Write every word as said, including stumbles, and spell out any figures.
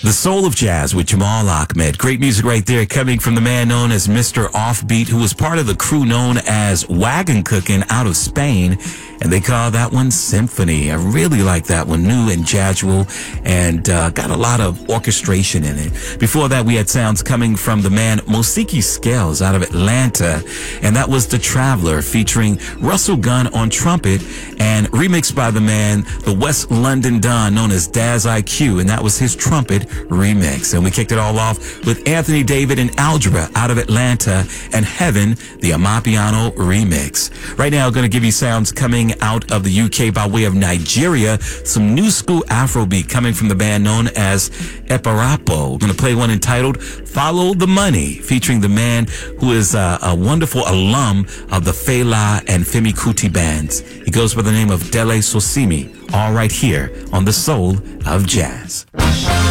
The Soul of Jazz with Jamal Ahmed. Great music right there, coming from the man known as Mister Offbeat, who was part of the crew known as Wagon Cookin' out of Spain, and they call that one Symphony. I really like that one, new and jazzual, and uh, got a lot of orchestration in it. Before that, we had sounds coming from the man Mosiki Scales out of Atlanta, and that was The Traveler, featuring Russell Gunn on trumpet, and remixed by the man, the West London Don known as Daz I Q, and that was his trumpet remix. And we kicked it all off with Anthony David and Algebra out of Atlanta, and Heaven, the Amapiano remix. Right now, I'm going to give you sounds coming out of the U K by way of Nigeria, some new school Afrobeat coming from the band known as Eparapo. We're going to play one entitled Follow the Money, featuring the man who is uh, a wonderful alum of the Fela and Femi Kuti bands. He goes by the name of Dele Sosimi, all right here on The Soul of Jazz.